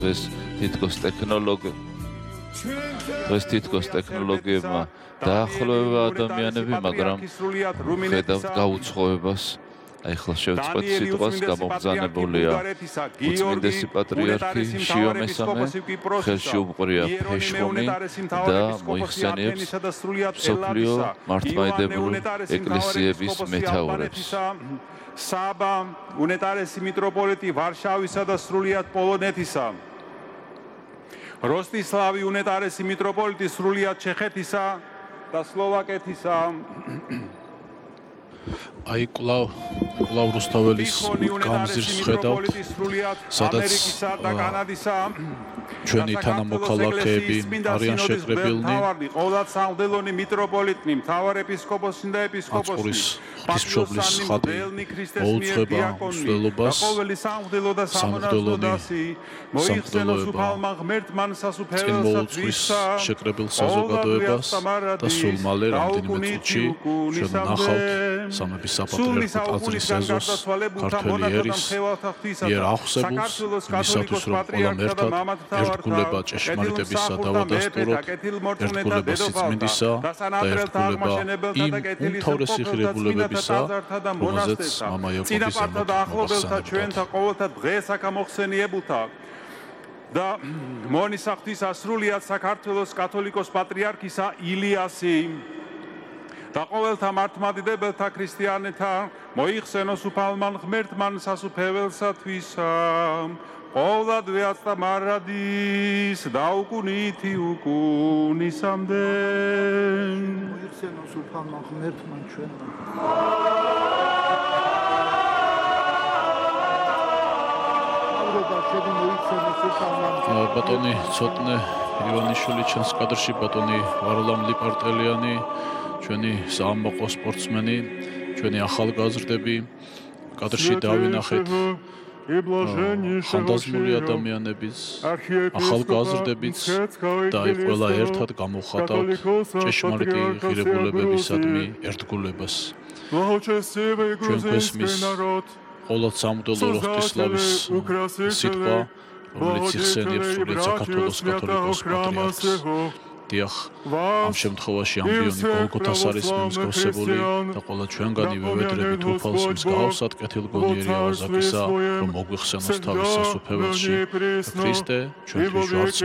ეს თითქოს ტექნოლოგიებმა დაახლოება ადამიანები, მაგრამ ხედავთ გაუცხოებას. აი ახლა შევწყვეტ სიტყვას, გამოგზანებულია უწმინდესი პატრიარქი შიო მესამე, ხელში უყრია ფეშხონი და მოიხსენიებს მსოფლიო მართლმადიდებლური ეკლესიების მეთაურებს. საბა უნეტარესი მიტროპოლიტი ვარშავისა და სრულიად პოლონეთისა. როსტისლავი უნეტარესი მიტროპოლიტი სრულიად ჩეხეთისა და სლოვაკეთისა. აი კვლავ რუსთაველის გამზირს ხედავთ, სადაც ჩვენი თანამოქალაქეები არიან შეკრებილნი. ყოვლად სამღვდელონი მიტროპოლიტნი, მთავარეპისკოპოსი და ეპისკოპოსი, ღვთისმშობლის ხატი მოუძღვება მსვლელობას, სამღვდელონი მოიხსენოს ღმერთმა სასუფეველსათვის შეკრებილ საზოგადოებას და სულ მალე რამდენიმე წუთში ჩვენ ნახავთ სამების საპატრიარქო ტაძრის ეზოს ქართველი ერის იერ აღსებულს იმისათვის რომ ყველამ ერთად ერთგულება ჭეშმარიტებისა დავადასტუროთ, ერთგულება სიწმინდისა და ერთგულება იმ უმთავრესი ღირებულებებისა, რომელზეც მამა იაკობის მოხსენიებულთა და მონის ღვთისა სრულიად საქართველოს კათოლიკოს პატრიარქისა ილიასი და ყოველთა მართლმადიდებელთა ქრისტიანთა მოიხსენოს უფალმან ღმერთმან სასუფეველსათვისა ყოვლად ვეაცდა მარადის და უკუნითი უკუნისამდე მოიხსენოს უფალმან ღმერთმან ჩვენმა ბატონი ცოტნე ივანიშვილი ჩანს კადრში, ბატონი ვარლამ ლიპარტელიანი, ჩვენი საამაყო სპორტსმენი, ჩვენი ახალგაზრდები, კადრში დავინახეთ ხანდაზმული ადამიანების, ახალგაზრდებიც და აი ყველა ერთად გამოვხატავთ ჭეშმარიტი ღირებულებებისადმი ერთგულებას. ჩვენ გვესმის ყოვლად სამღვდელო ღვთისმშობლის სიტყვა, რომელიც იხსენიებს სრულიად საქართველოს კათოლიკოს პატრიარქს. დიახ, ამ შემთხვევაში ამბიონი გოლგოთას არის მიმსგავსებული და ყველა ჩვენგანი ვევედრებით უფალს მსგავსად კეთილგონიერი ავაზაკისა, რომ მოგვიხსენოს თავის სასუფეველში. ქრისტე, ჩვენთვის